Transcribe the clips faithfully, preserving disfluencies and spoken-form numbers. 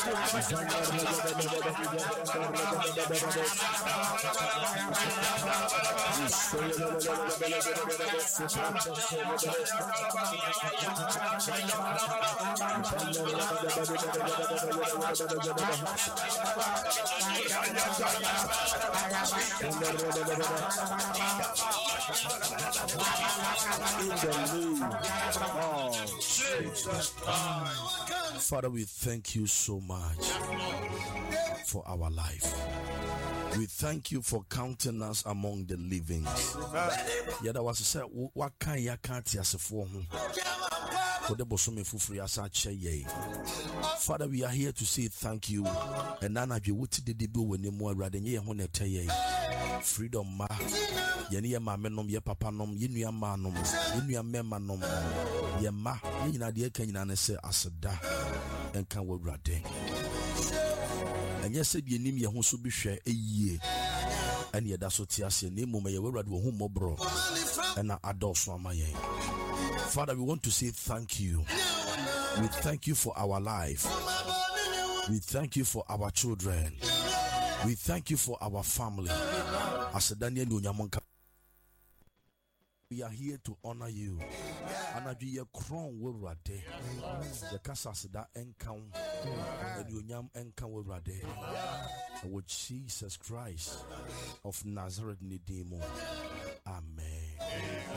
Father, we thank you so much for our life. We thank you for counting us among the living. Yeah, that was said. What can you can't yes for whom? For the bosom fufri asache ye. Father, we are here to say thank you. And nana you would the debut when you more rather ye when ye freedom ma ye ma menom ye papa nom ye nua manom ye nua mema nom ye ma ye nyina de kan nyina ne se aseda enka wo wrade. And yes, said, you name your home so be share a year. And yet, that's what you say. Name me, you will read whom more bro. And I adore Swamaye. Father, we want to say thank you. We thank you for our life. We thank you for our children. We thank you for our family. As a Daniel Nyamonka, we are here to honor you. And I do your crown will rade. The Casas that encounter and you yam encounter rade. With Jesus Christ of Nazareth Nidimo. Amen.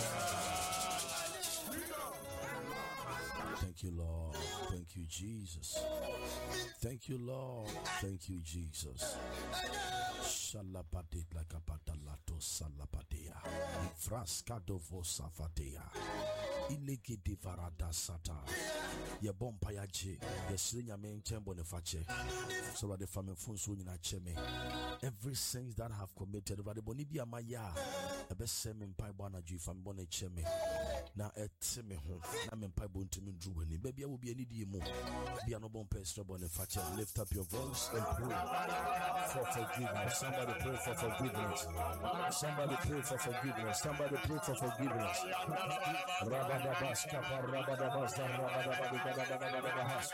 Thank you, Lord. Thank you, Jesus. Thank you, Lord. Thank you, Jesus. Shalabadit like a badalato salabadia. Frascado vosafadia. Iliki divarada sata. Ye bompaya je. Ye slinya men chembo ne fache. So that the family funds in a cheme. Every sins that I have committed, rather bonibia maya. A best semen pie bona ju from bonnet cheme. Now at semi home. Now men pie bon to me drew any. Baby, I will be any demo. Be an obon pastor boniface. Lift up your voice and pray for forgiveness. Somebody pray for forgiveness. Somebody pray for forgiveness. Somebody pray for forgiveness. Rabadabas, Kappa, Rabadabas, Rabadabas,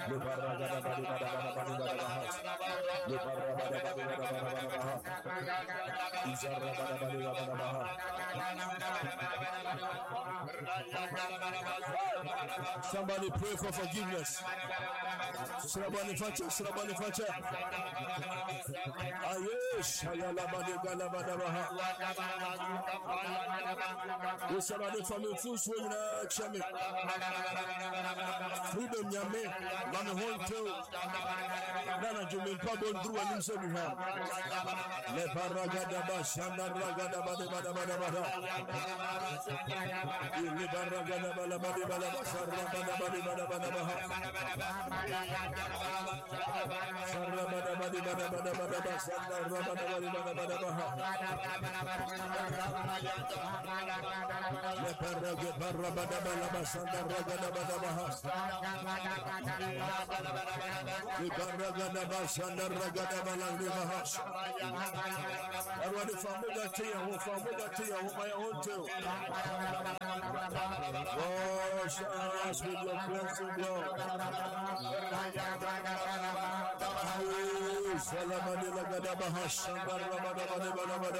somebody pray for forgiveness. Somebody fetch, somebody fetch. Ayesh, Ayalabadi Galabadabaha. Somebody from the full swing, Chemi. Freedom Yame, Mama Honto. Nana Jumin Pabon drew an insect. Leparagada Shanda Ragada Badabada Badabada. Libaragada Balabadi Balabasa Rabada Badi Badabadabaha. Sarabada Badi Badabada Badabasa Rabada Badi Badabadabaha. Leparagada Barabada Balabasa Ragada Badabaha. Libaragada Basanda Ragada Balabadabaha. Everybody from the Tia, who from the Tia, who my own too. Wash us with your cleansing blood. Salamani Lagadabaha, Shandar Rabada Badabada.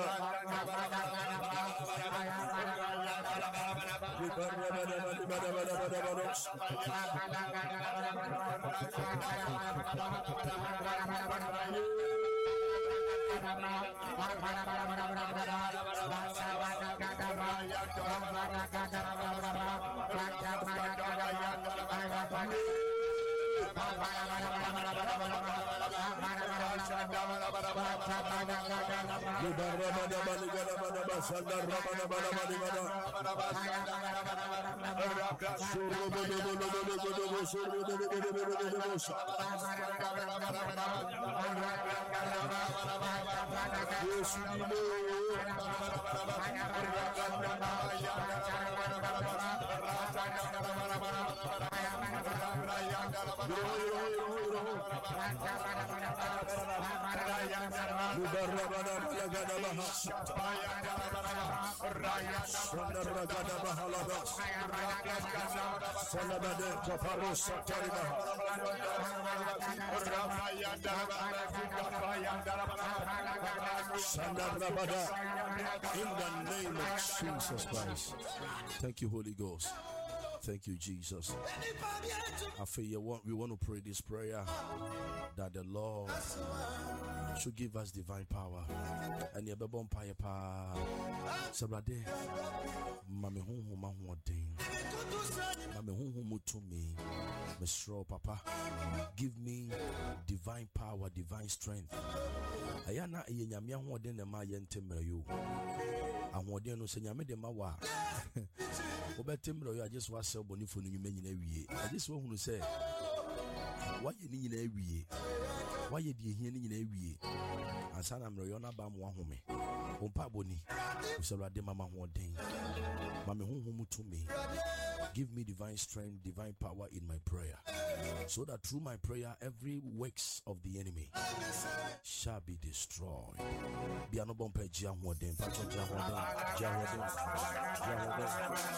In the name of Jesus Christ. Thank you, Holy Ghost. Thank you, Jesus. I feel we want to pray this prayer that the Lord should give us divine power. And your baby empire pa sabrade mame honhom mahoden mame honhom mutumi mesro papa, give me divine power, divine strength. Ayana enyame ahoden na ma yentemra yo ahoden no se nyame de ma wa obetemra yo. I just was sell boni for no nyuma nyina wie. I just want to say why ye ni nyina wie, why ye die hia ni nyina wie ansana mra yo na ba mo ahome ompa boni usawrade mama hoden mame honhom mutumi. Give me divine strength, divine power in my prayer, so that through my prayer every works of the enemy shall be destroyed. Biano bompe jiahoden, pacho jiahoden, jiahoden, jiahoden.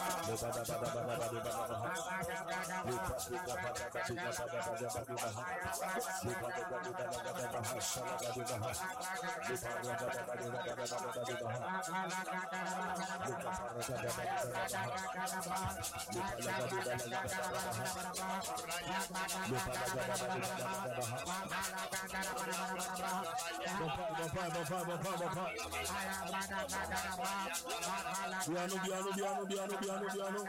Biano, biano, biano, biano, biano, biano.